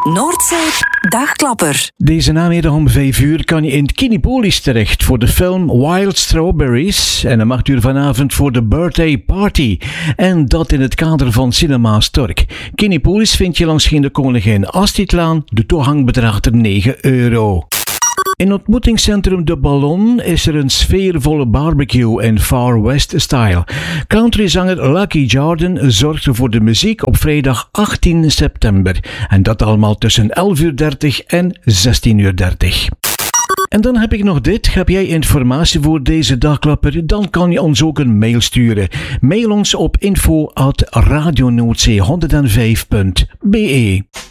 Noordzee Dagklapper. Deze namiddag om 5 uur kan je in Kinepolis terecht voor de film Wild Strawberries. En om 8 uur vanavond voor de Birthday Party. En dat in het kader van Cinema Stork. Kinepolis vind je langs de Koningin Astridlaan. De toegang bedraagt er €9. In ontmoetingscentrum De Ballon is er een sfeervolle barbecue in Far West style. Countryzanger Lucky Jordan zorgt voor de muziek op vrijdag 18 september. En dat allemaal tussen 11:30 en 16:30. En dan heb ik nog dit. Heb jij informatie voor deze dagklapper? Dan kan je ons ook een mail sturen. Mail ons op info@radionoordzee105.be.